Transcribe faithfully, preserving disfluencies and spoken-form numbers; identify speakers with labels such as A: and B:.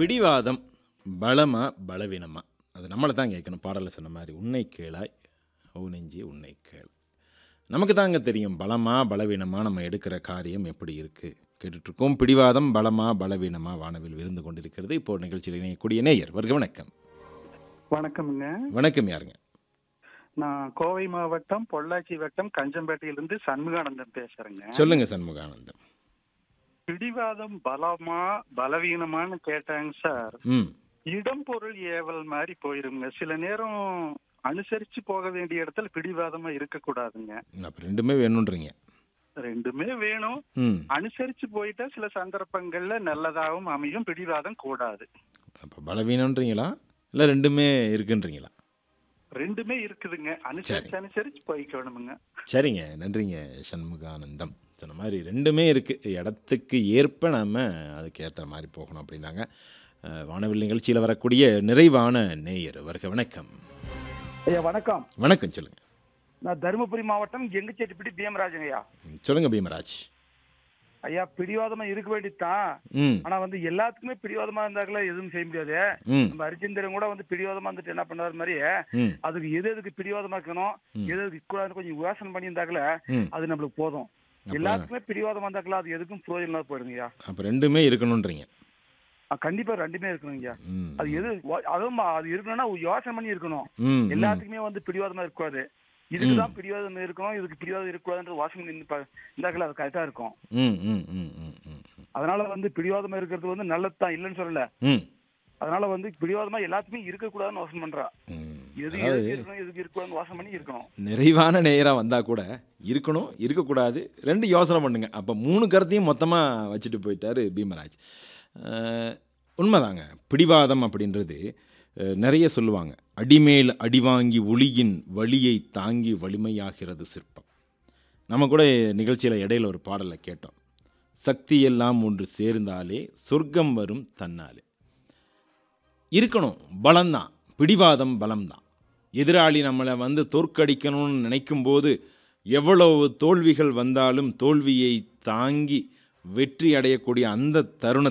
A: பிடிவாதம் பலமா பலவீனமா? அது நம்மளை தான் கேட்கணும். பாடலில் சொன்ன மாதிரி உன்னை கேளாய் ஓ நெஞ்சே உன்னை கேள். நமக்கு தாங்க தெரியும் பலமா பலவீனமா நம்ம எடுக்கிற காரியம் எப்படி இருக்குது. கேட்டுட்ருக்கோம் பிடிவாதம் பலமா பலவீனமா வானவில் விருந்து கொண்டிருக்கிறது. இப்போ நிகழ்ச்சியில் இணையக்கூடிய நேயர் வருக. வணக்கம்.
B: வணக்கம்ங்க.
A: வணக்கம். யாருங்க?
B: நான் கோவை மாவட்டம் பொள்ளாச்சி வட்டம் கஞ்சம்பேட்டையிலிருந்து சண்முகானந்தம் பேசுறேங்க.
A: சொல்லுங்க சண்முகானந்தம்.
B: பிடிவாதம் பலமா பலவீனமான்னு கேட்டாங்க சார்.
A: ம்
B: இடம் பொருள் ஏவல் மாதிரி போயிருங்க. சில நேரம் அனுசரிச்சு போக வேண்டிய இடத்துல பிடிவாதமா இருக்கக்கூடாதுங்க.
A: அப்போ ரெண்டுமே வேணுன்றீங்க.
B: ரெண்டுமே வேணும்.
A: ம்
B: அனுசரிச்சு போயிட்டா சில சந்தர்ப்பங்கள்ல நல்லதாகவும் அமையும். பிடிவாதம் கூடாது.
A: அப்போ பலவீனன்றீங்களா இல்லை ரெண்டுமே இருக்குன்றீங்களா?
B: ரெண்டுமே இருக்குதுங்க. அனுசரிச்சு அனுசரிச்சு போய்க்கணுமுங்க.
A: சரிங்க, நன்றிங்க சண்முகானந்தம். சொன்ன மாதிரி ரெண்டுமே இருக்குது. இடத்துக்கு ஏற்ப நம்ம அதுக்கு ஏற்ற மாதிரி போகணும் அப்படின்னாங்க. அஹ், வானவில் நிகழ்ச்சியில் வரக்கூடிய நிறைவான நேயர் வருக. வணக்கம்.
C: ஐயா வணக்கம்.
A: வணக்கம். சொல்லுங்கள்.
C: நான் தருமபுரி மாவட்டம் எங்குச்சேட்டிப்பட்டி பீமராஜன் ஐயா.
A: ம், சொல்லுங்க பீமராஜ்.
C: ஐயா பிடிவாதமா இருக்க வேண்டியதுதான்.
A: ம்
C: ஆனா வந்து எல்லாத்துக்குமே பிடிவாதமா இருந்தாக்கல எதுவும் செய்ய முடியாது.
A: ம்
C: நம்ம அரிச்சந்திரன் கூட வந்து பிடிவாதமா இருந்துட்டு என்ன பண்ணாத மாதிரி
A: ம்
C: அதுக்கு எது எதுக்கு பிடிவாதமா இருக்கணும், எது எதுக்கு கூடாது கொஞ்சம் யோசனை பண்ணி இருந்தாக்கல
A: ம்
C: அது நம்மளுக்கு போதும். எல்லாத்துக்குமே பிடிவாதமா இருந்தாக்கல அது எதுக்கும் பிரயோஜனம் இல்லாத போயிடுங்க ஐயா.
A: அப்போ ரெண்டுமே இருக்கணுன்றீங்க.
C: அஹ் கண்டிப்பா ரெண்டுமே இருக்கணும் ஐயா.
A: ம்
C: அது எது வ- அதுவும் அது இருக்கணும்னா யோசனை பண்ணி இருக்கணும்.
A: ம் ம்
C: எல்லாத்துக்குமே வந்து பிடிவாதமா இருக்கக்கூடாது. இதுக்குதான் பிடிவாதம் இருக்கணும், இதுக்கு பிடிவாதம் இருக்கக்கூடாதுன்ற வாசனை இருந்தாக்கல அது கரெக்டா இருக்கும்.
A: ம் ம் ம் ம் ம்
C: அதனால வந்து பிடிவாதமா இருக்கிறது வந்து நல்லதுதான், இல்லைன்னு சொல்லல.
A: ம்
C: அதனால வந்து பிடிவாதமா எல்லாத்துக்குமே இருக்கக்கூடாதுன்னு வாசம் பண்றா.
A: ம்
C: எது
A: அதாவது
C: எதுக்கு இருக்கணும் எதுக்கு இருக்கக்கூடாதுன்னு வாசம் பண்ணி இருக்கணும்.
A: நிறைவான நேயராக வந்தால் கூட இருக்கணும் இருக்கக்கூடாது ரெண்டு யோசனை பண்ணுங்க. அப்போ மூணு கருத்தையும் மொத்தமாக வச்சுட்டு போயிட்டாரு பீமராஜ். அஹ், உண்மைதாங்க. பிடிவாதம் அப்படின்றது அஹ், நிறைய சொல்லுவாங்க. அடிமேல் அடிவாங்கி ஒளியின் வலியை தாங்கி வலிமையாகிறது சிற்பம். நம்ம கூட நிகழ்ச்சியில் இடையில ஒரு பாடலை கேட்டோம். சக்தி எல்லாம் ஒன்று சேர்ந்தாலே சொர்க்கம் வரும் தன்னாலே. இருக்கணும், பலம்தான். பிடிவாதம் பலம்தான். எதிராளி நம்மளை வந்து தோற்கடிக்கணும்னு நினைக்கும் போது எவ்வளவு தோல்விகள் வந்தாலும் தோல்வியை தாங்கி வெற்றி அடையக்கூடிய அந்த தருணத்தை